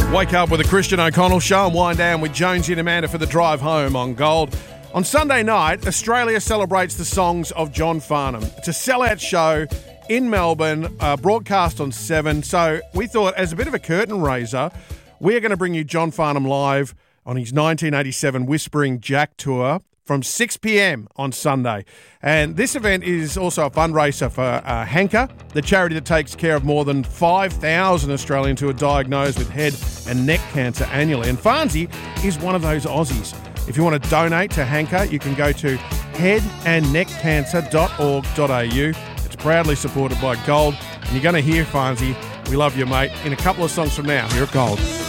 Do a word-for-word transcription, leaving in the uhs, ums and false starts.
Wake up with a Christian O'Connell show and wind down with Jonesy and Amanda for the drive home on Gold. On Sunday night, Australia celebrates the songs of John Farnham. It's a sellout show in Melbourne, uh, broadcast on Seven. So we thought, as a bit of a curtain raiser, we're going to bring you John Farnham live on his nineteen eighty-seven Whispering Jack tour from six p.m. on Sunday. And this event is also a fundraiser for uh, Hanker, the charity that takes care of more than five thousand Australians who are diagnosed with head and neck cancer annually. And Farnsey is one of those Aussies. If you want to donate to Hanker, you can go to head and neck cancer dot org dot a u. It's proudly supported by Gold. And you're going to hear, Farnsey, we love you, mate, in a couple of songs from now here at Gold.